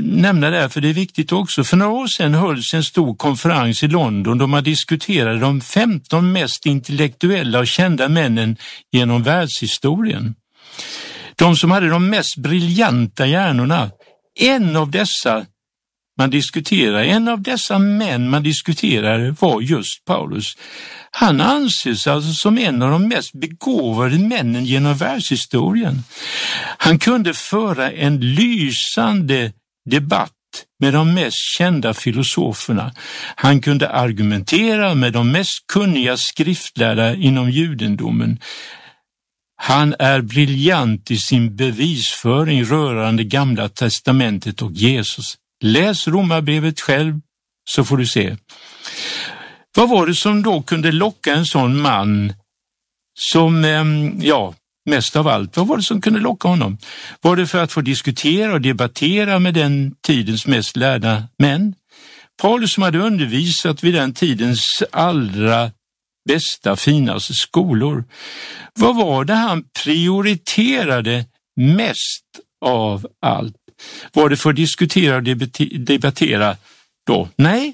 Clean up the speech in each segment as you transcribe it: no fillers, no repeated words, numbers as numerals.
nämna det här, för det är viktigt också. För några år sedan hölls en stor konferens i London då man diskuterade de 15 mest intellektuella och kända männen genom världshistorien. De som hade de mest briljanta hjärnorna. En av dessa män man diskuterade var just Paulus. Han anses alltså som en av de mest begåvade männen genom världshistorien. Han kunde föra en lysande debatt med de mest kända filosoferna. Han kunde argumentera med de mest kunniga skriftlärda inom judendomen. Han är briljant i sin bevisföring rörande Gamla testamentet och Jesus. Läs Romarbrevet själv så får du se. Vad var det som då kunde locka en sån man som, mest av allt, vad var det som kunde locka honom? Var det för att få diskutera och debattera med den tidens mest lärda män? Paulus som hade undervisat vid den tidens allra bästa, finaste skolor. Vad var det han prioriterade mest av allt? Var det för att diskutera och debattera då? Nej.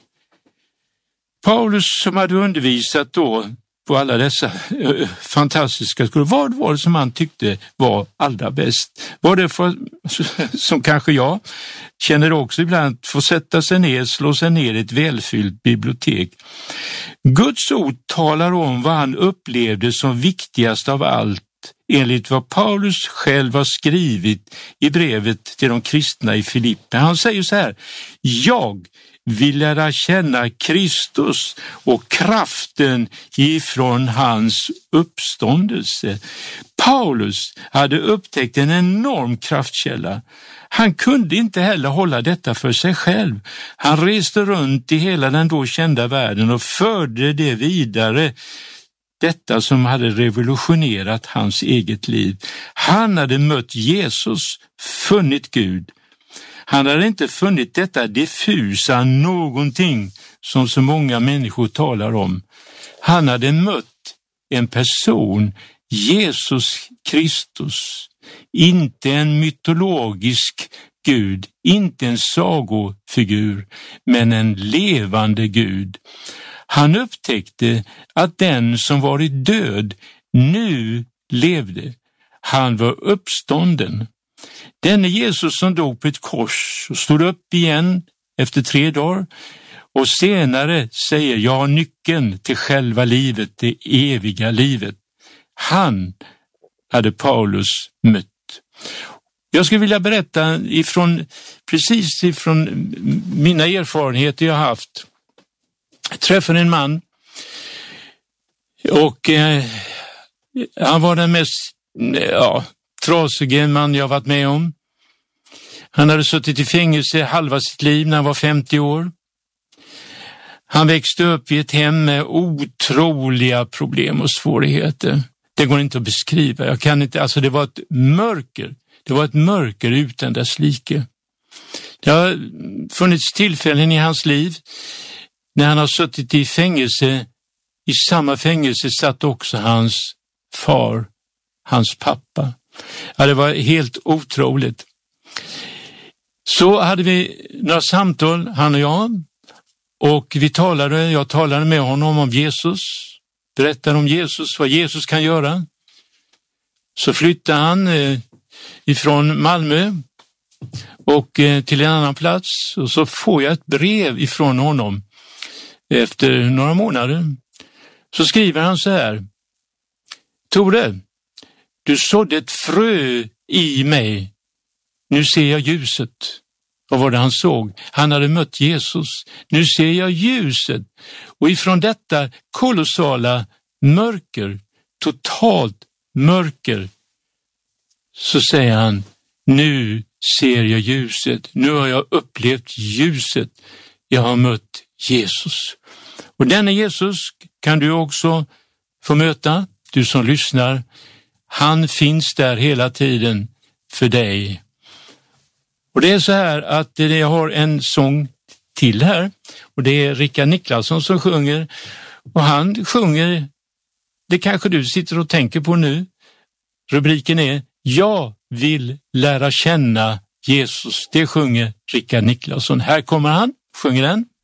Paulus som hade undervisat då på alla dessa fantastiska skolor, vad var det som han tyckte var allra bäst? Var det för, som kanske jag känner också ibland, få sätta sig ner, slå sig ner i ett välfyllt bibliotek. Guds ord talar om vad han upplevde som viktigast av allt, enligt vad Paulus själv har skrivit i brevet till de kristna i Filippi. Han säger så här: jag vill lära känna Kristus och kraften ifrån hans uppståndelse. Paulus hade upptäckt en enorm kraftkälla. Han kunde inte heller hålla detta för sig själv. Han reste runt i hela den då kända världen och förde det vidare. Detta som hade revolutionerat hans eget liv. Han hade mött Jesus, funnit Gud. Han hade inte funnit detta diffusa någonting som så många människor talar om. Han hade mött en person, Jesus Kristus, inte en mytologisk Gud, inte en sagofigur, men en levande Gud. Han upptäckte att den som varit död nu levde. Han var uppstånden. Denne Jesus som dog på ett kors och stod upp igen efter 3 dagar och senare säger: jag har nyckeln till själva livet, det eviga livet. Han hade Paulus mött. Jag skulle vilja berätta precis ifrån mina erfarenheter jag haft. Jag träffade en man och han var den mest trasiga man jag varit med om. Han hade suttit i fängelse halva sitt liv när han var 50 år. Han växte upp i ett hem med otroliga problem och svårigheter. Det går inte att beskriva. Jag kan inte, det var ett mörker. Det var ett mörker utan dess like. Det har funnits tillfällen i hans liv när han har suttit i fängelse. I samma fängelse satt också hans far, hans pappa. Ja, det var helt otroligt. Så hade vi några samtal, han och jag. Och jag talade med honom om Jesus. Berättade om Jesus, vad Jesus kan göra. Så flyttade han ifrån Malmö och till en annan plats. Och så får jag ett brev ifrån honom efter några månader. Så skriver han så här: Tore, du sådde ett frö i mig. Nu ser jag ljuset. Vad var det han såg? Han hade mött Jesus. Nu ser jag ljuset. Och ifrån detta kolossala mörker, totalt mörker, så säger han: nu ser jag ljuset. Nu har jag upplevt ljuset. Jag har mött Jesus. Och denna Jesus kan du också få möta, du som lyssnar. Han finns där hela tiden för dig. Och det är så här att jag har en sång till här. Och det är Rickard Niklasson som sjunger. Och han sjunger, det kanske du sitter och tänker på nu. Rubriken är: jag vill lära känna Jesus, det sjunger Rickard Niklasson. Här kommer han, sjunger den.